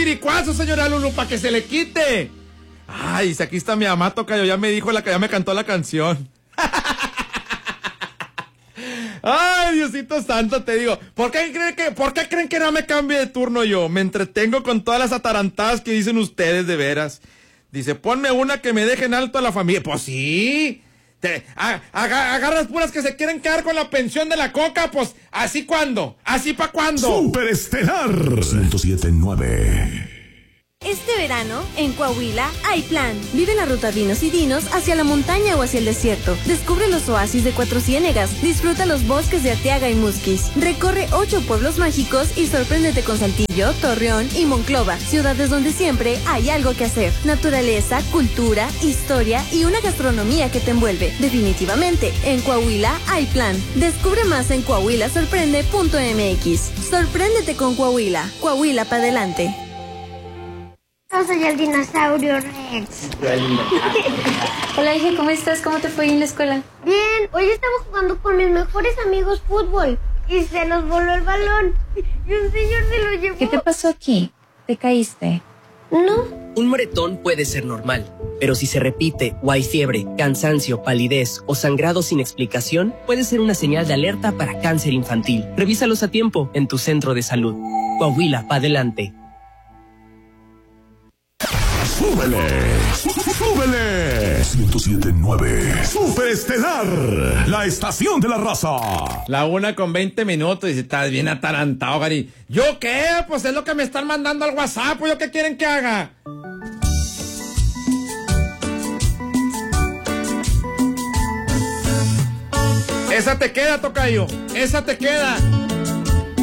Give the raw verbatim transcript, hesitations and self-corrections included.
licuazo, señora Lulu, para que se le quite. Ay, si aquí está mi mamá, tocayo, ya me dijo la que ya me cantó la canción. Ay, Diosito santo, te digo, ¿por qué creen que, por qué creen que no me cambie de turno yo? Me entretengo con todas las atarantadas que dicen ustedes, de veras. Dice, ponme una que me deje en alto a la familia. Pues sí. Te, a, aga, agarras puras que se quieren quedar con la pensión de la coca, pues, ¿así cuándo? ¿Así pa' cuándo? Superestelar ciento siete punto nueve. Este verano, en Coahuila, hay plan. Vive la ruta Vinos y Dinos hacia la montaña o hacia el desierto. Descubre los oasis de Cuatro Ciénegas. Disfruta los bosques de Arteaga y Musquis. Recorre ocho pueblos mágicos y sorpréndete con Saltillo, Torreón y Monclova. Ciudades donde siempre hay algo que hacer. Naturaleza, cultura, historia y una gastronomía que te envuelve. Definitivamente, en Coahuila hay plan. Descubre más en coahuila sorprende punto m x. Sorpréndete con Coahuila. Coahuila para adelante. Yo soy el dinosaurio Rex. Hola, hija, ¿cómo estás? ¿Cómo te fue en la escuela? Bien, hoy estaba jugando con mis mejores amigos fútbol y se nos voló el balón y un señor se lo llevó. ¿Qué te pasó aquí? ¿Te caíste? No. Un moretón puede ser normal, pero si se repite o hay fiebre, cansancio, palidez o sangrado sin explicación, puede ser una señal de alerta para cáncer infantil. Revísalos a tiempo en tu centro de salud. Coahuila, pa' adelante. ¡Súbele! ¡Súbele! ciento siete punto nueve. Superestelar, la estación de la raza. La una con veinte minutos. Dice, estás bien atarantado, Gary. ¿Yo qué? Pues es lo que me están mandando al WhatsApp. ¿Pues yo qué quieren que haga? Esa te queda, tocayo. Esa te queda.